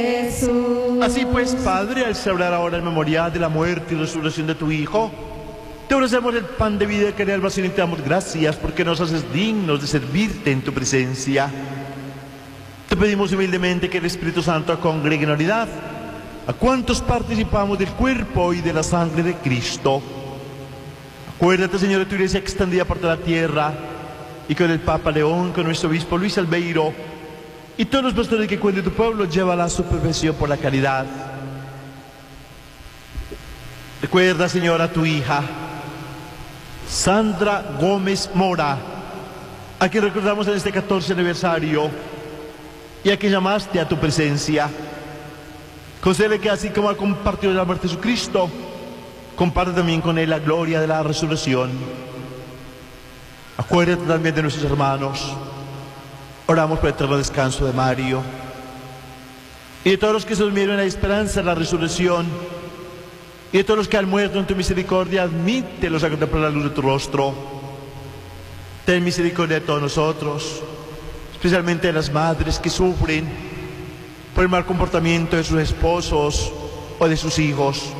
Jesús. Así pues, Padre, al celebrar ahora el memorial de la muerte y resurrección de tu Hijo, te ofrecemos el pan de vida que en el vacío y te damos gracias porque nos haces dignos de servirte en tu presencia. Te pedimos humildemente que el Espíritu Santo congregue en unidad a cuantos participamos del cuerpo y de la sangre de Cristo. Acuérdate, Señor, de tu iglesia extendida por toda la tierra, y con el Papa León, con nuestro obispo Luis Albeiro, y todos los pastores que cuiden de tu pueblo, llévala a su perfección por la caridad. Recuerda, Señor, a tu hija, Sandra Gómez Mora, a quien recordamos en este 14 aniversario, y a quien llamaste a tu presencia. Concede que así como ha compartido la muerte de Jesucristo, comparte también con él la gloria de la resurrección. Acuérdate también de nuestros hermanos. Oramos por el eterno descanso de Mario y de todos los que se durmieron en la esperanza de la resurrección, y de todos los que han muerto en tu misericordia. Admítelos a contemplar la luz de tu rostro. Ten misericordia de todos nosotros, especialmente de las madres que sufren por el mal comportamiento de sus esposos o de sus hijos.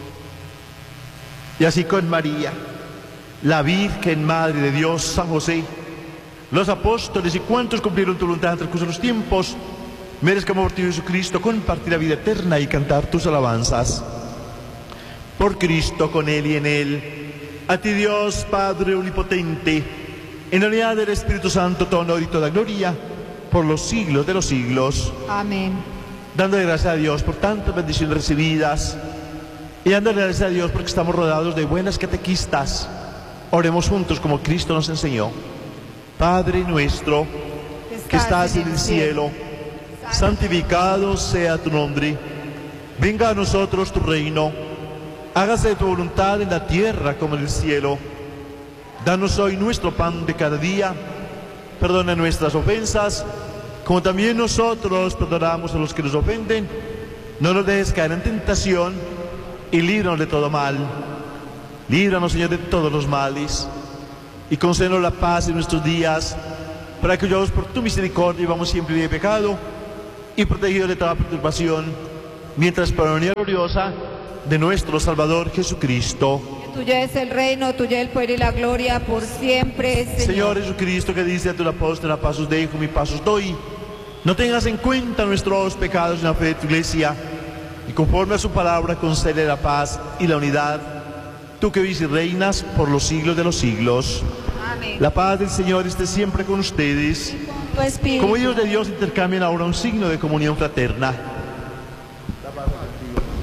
Y así con María, la Virgen Madre de Dios, San José, los apóstoles y cuantos cumplieron tu voluntad en el transcurso de los tiempos, merezcamos por ti, Jesucristo, compartir la vida eterna y cantar tus alabanzas. Por Cristo, con Él y en Él, a ti Dios Padre omnipotente, en la unidad del Espíritu Santo, todo honor y toda gloria, por los siglos de los siglos. Amén. Dándole gracias a Dios por tantas bendiciones recibidas, y dándole gracias a Dios porque estamos rodeados de buenas catequistas, oremos juntos como Cristo nos enseñó. Padre nuestro, que estás en el cielo, santificado sea tu nombre. Venga a nosotros tu reino. Hágase tu voluntad en la tierra como en el cielo. Danos hoy nuestro pan de cada día. Perdona nuestras ofensas, como también nosotros perdonamos a los que nos ofenden. No nos dejes caer en tentación, y líbranos de todo mal. Líbranos, Señor, de todos los males, y concédenos la paz en nuestros días, para que huyamos por tu misericordia y vamos siempre libre de pecado y protegidos de toda perturbación, mientras por la unidad gloriosa de nuestro Salvador Jesucristo. Tuyo es el reino, tuyo el poder y la gloria por siempre, Señor. Señor Jesucristo, que dice a tu apóstol: a paz os dejo, mi paz os doy. No tengas en cuenta nuestros pecados en la fe de tu iglesia, y conforme a su palabra concede la paz y la unidad, tú que vives y reinas por los siglos de los siglos. Amén. La paz del Señor esté siempre con ustedes. Tu espíritu. Como hijos de Dios, intercambien ahora un signo de comunión fraterna. La paz contigo.